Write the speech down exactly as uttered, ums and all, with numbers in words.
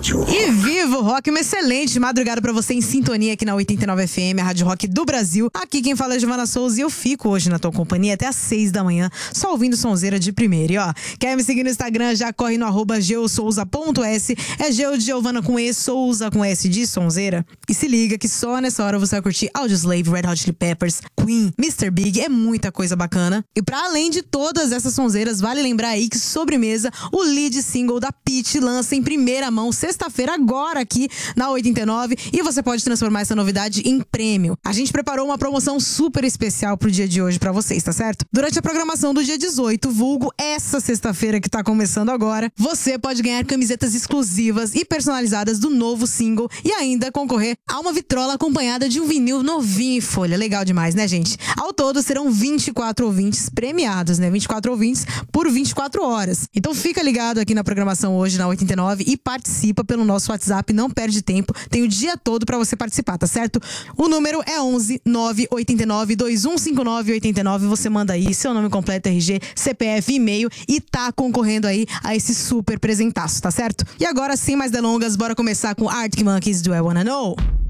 rádio. E viva o rock, uma excelente madrugada pra você em sintonia aqui na oitenta e nove F M, a Rádio Rock do Brasil. Aqui quem fala é Giovana Souza e eu fico hoje na tua companhia até às seis da manhã, só ouvindo sonzeira de primeira. E ó, quer me seguir no Instagram, já corre no arroba geosouza ponto s, é Geo de Giovana com E, Souza com S de sonzeira. E se liga que só nessa hora você vai curtir Audioslave, Red Hot Chili Peppers, Queen, mister Big, é muita coisa bacana. E pra além de todas essas sonzeiras, vale lembrar aí que Sobremesa, o lead single da Pitty, lança em primeira mão sexta-feira agora aqui na oitenta e nove, e você pode transformar essa novidade em prêmio. A gente preparou uma promoção super especial pro dia de hoje pra vocês, tá certo? Durante a programação do dia dezoito, vulgo essa sexta-feira que tá começando agora, você pode ganhar camisetas exclusivas e personalizadas do novo single e ainda concorrer a uma vitrola acompanhada de um vinil novinho em folha. Legal demais, né, gente? Ao todo serão vinte e quatro ouvintes premiados, né? vinte e quatro ouvintes por vinte e quatro horas. Então fica ligado aqui na programação hoje na oitenta e nove e participa pelo nosso WhatsApp, não perde tempo, tem o dia todo pra você participar, tá certo? O número é onze nove oito nove dois um cinco nove oito nove, você manda aí seu nome completo, R G, C P F, e-mail e tá concorrendo aí a esse super presentaço, tá certo? E agora, sem mais delongas, bora começar com Arctic Monkeys do I Wanna Know.